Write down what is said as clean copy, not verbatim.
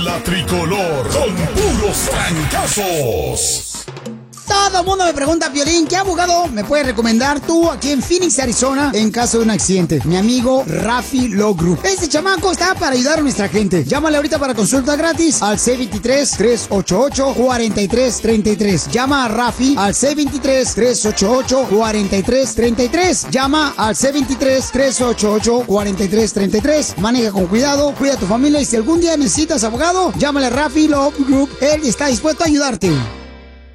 La tricolor con puros fracasos. Todo el mundo me pregunta, Piolín, ¿qué abogado me puedes recomendar tú aquí en Phoenix, Arizona, en caso de un accidente? Mi amigo Rafi Law Group. Este chamaco está para ayudar a nuestra gente. Llámale ahorita para consulta gratis al C23-388-4333. Llama a Rafi al C23-388-4333. Llama al C23-388-4333. Maneja con cuidado, cuida a tu familia y si algún día necesitas abogado, llámale a Rafi Law Group. Él está dispuesto a ayudarte.